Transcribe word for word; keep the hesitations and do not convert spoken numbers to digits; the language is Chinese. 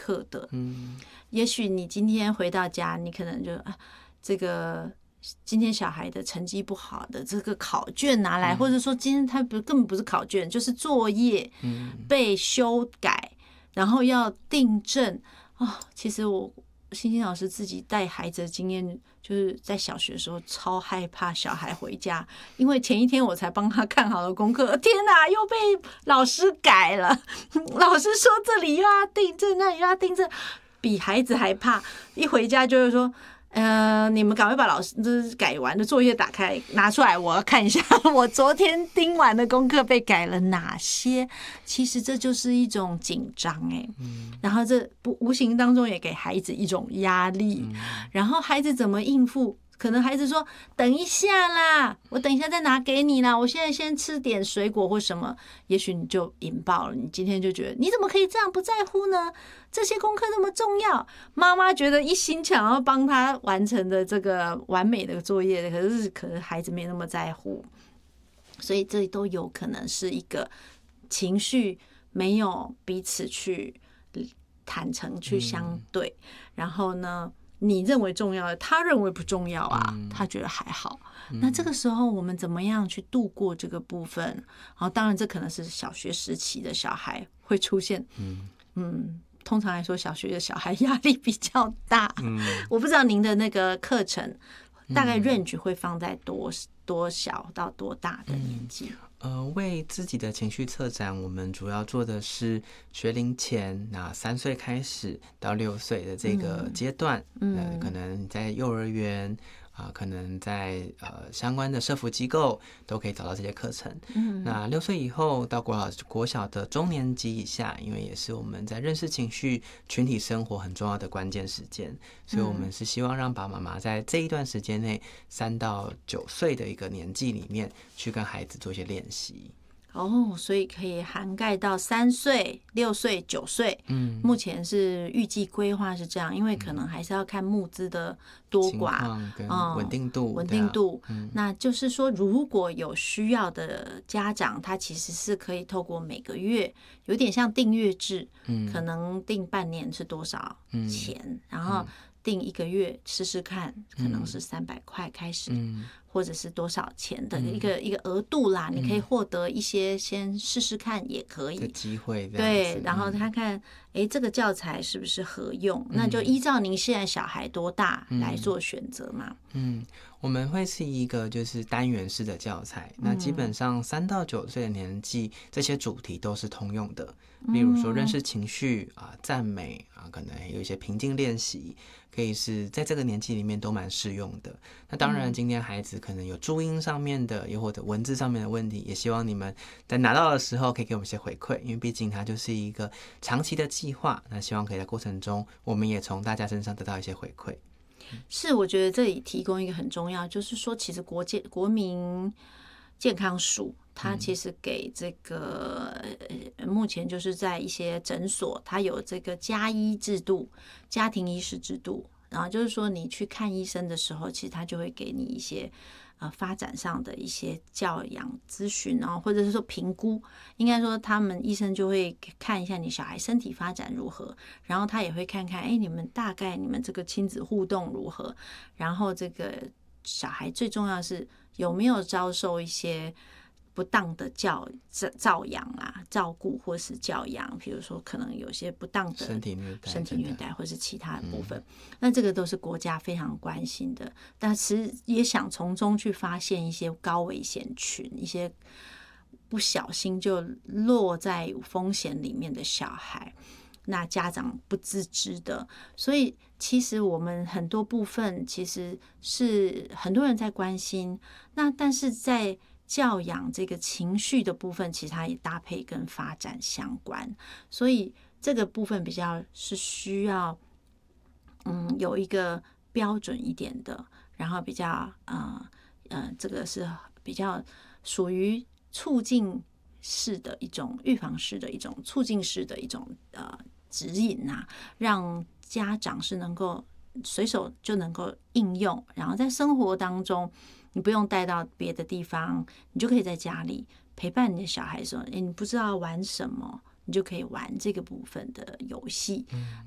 刻的。 嗯， 也许你今天回到家，你可能就啊，这个今天小孩的成绩不好的这个考卷拿来， 嗯、 或者说今天他不根本不是考卷，就是作业被修改，然后要订正啊、哦。其实我欣欣老师自己带孩子的经验，就是在小学的时候超害怕小孩回家，因为前一天我才帮他看好了功课，天哪，又被老师改了，老师说这里又要订正，那里又要订正，比孩子还怕。一回家就是说，呃，你们赶快把老师这改完的作业打开拿出来，我要看一下我昨天盯完的功课被改了哪些。其实这就是一种紧张哎，然后这不无形当中也给孩子一种压力，然后孩子怎么应付？可能孩子说等一下啦，我等一下再拿给你啦，我现在先吃点水果或什么，也许你就引爆了，你今天就觉得你怎么可以这样不在乎呢？这些功课那么重要，妈妈觉得一心想要帮他完成的这个完美的作业，可是可能孩子没那么在乎，所以这都有可能是一个情绪没有彼此去坦诚去相对，然后呢你认为重要的，他认为不重要啊，他觉得还好。那这个时候我们怎么样去度过这个部分？然后当然这可能是小学时期的小孩会出现，嗯，通常来说小学的小孩压力比较大。我不知道您的那个课程大概 range 会放在多多小到多大的年纪？ 呃，为自己的情绪策展，我们主要做的是学龄前，那三岁开始到六岁的这个阶段，嗯，呃，可能在幼儿园啊、呃，可能在呃相关的社福机构都可以找到这些课程。嗯，那六岁以后到国小国小的中年级以下，因为也是我们在认识情绪、群体生活很重要的关键时间，所以我们是希望让爸爸妈妈在这一段时间内，三到九岁的一个年纪里面，去跟孩子做一些练习。 哦，所以可以涵盖到三岁、六岁、九岁。嗯，目前是预计规划是这样，因为可能还是要看募资的多寡跟稳定度。 稳、嗯、定度、啊嗯。那就是说，如果有需要的家长，他其实是可以透过每个月，有点像订阅制，嗯，可能订半年是多少钱，嗯、然后订一个月试试看，可能是三百块开始。嗯，或者是多少钱的一个、嗯、一个额度啦，你可以获得一些先试试看也可以的机会， 对，然后看看哎、嗯、这个教材是不是合用、嗯，那就依照您现在小孩多大来做选择嘛。 嗯，我们会是一个就是单元式的教材，那基本上三到九岁的年纪，这些主题都是通用的，例如说认识情绪啊、赞美啊，可能有一些平静练习，可以是在这个年纪里面都蛮适用的。那当然，今天孩子可能有注音上面的，又或者文字上面的问题，也希望你们在拿到的时候可以给我们一些回馈，因为毕竟它就是一个长期的计划。那希望可以在过程中，我们也从大家身上得到一些回馈。 是，我觉得这里提供一个很重要，就是说，其实国健国民健康署，它其实给这个、呃、目前就是在一些诊所，它有这个家医制度、家庭医师制度。然后就是说，你去看医生的时候，其实他就会给你一些呃发展上的一些教养咨询，然后或者是说评估。应该说，他们医生就会看一下你小孩身体发展如何，然后他也会看看，哎，你们大概你们这个亲子互动如何，然后这个小孩最重要的是有没有遭受一些不当的教照养啊、照顾或是教养，比如说可能有些不当的身体虐待、 身体虐待或是其他的部分、嗯，那这个都是国家非常关心的。但是也想从中去发现一些高危险群，一些不小心就落在风险里面的小孩，那家长不自知的，所以其实我们很多部分其实是很多人在关心，那但是在教养这个情绪的部分，其实它也搭配跟发展相关，所以这个部分比较是需要，嗯，有一个标准一点的，然后比较呃呃，这个是比较属于促进式的一种预防式的一种促进式的一种呃指引啊，让家长是能够随手就能够应用，然后在生活当中。你不用带到别的地方，你就可以在家里陪伴你的小孩说，哎，你不知道玩什么，你就可以玩这个部分的游戏。